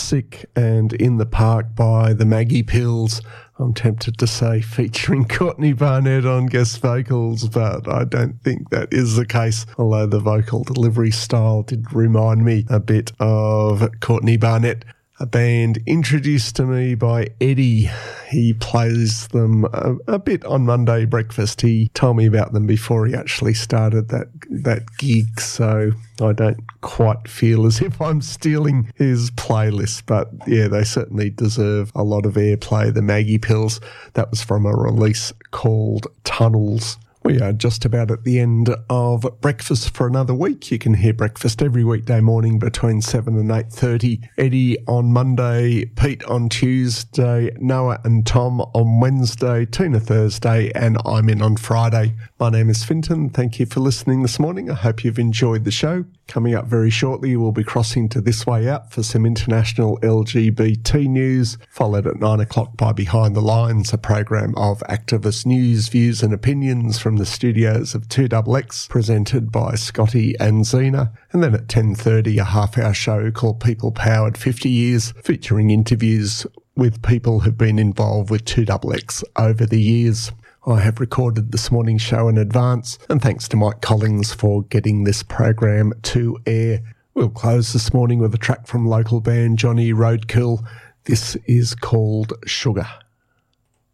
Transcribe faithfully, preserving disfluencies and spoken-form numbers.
Sick and In the Park by the Maggie Pills. I'm tempted to say featuring Courtney Barnett on guest vocals, but I don't think that is the case, although the vocal delivery style did remind me a bit of Courtney Barnett. A band introduced to me by Eddie. He plays them a, a bit on Monday Breakfast. He told me about them before he actually started that that gig, so I don't quite feel as if I'm stealing his playlist. But yeah, they certainly deserve a lot of airplay. The Maggie Pills. That was from a release called Tunnels. We are just about at the end of Breakfast for another week. You can hear Breakfast every weekday morning between seven and eight thirty. Eddie on Monday, Pete on Tuesday, Noah and Tom on Wednesday, Tina Thursday, and I'm in on Friday. My name is Finton. Thank you for listening this morning. I hope you've enjoyed the show. Coming up very shortly, we'll be crossing to This Way Out for some international L G B T news, followed at nine o'clock by Behind the Lines, a program of activist news, views and opinions from the studios of two X X, presented by Scotty and Zena. And then at ten thirty, a half-hour show called People Powered fifty years, featuring interviews with people who've been involved with two X X over the years. I have recorded this morning's show in advance, and thanks to Mike Collins for getting this program to air. We'll close this morning with a track from local band Johnny Roadkill. This is called Sugar.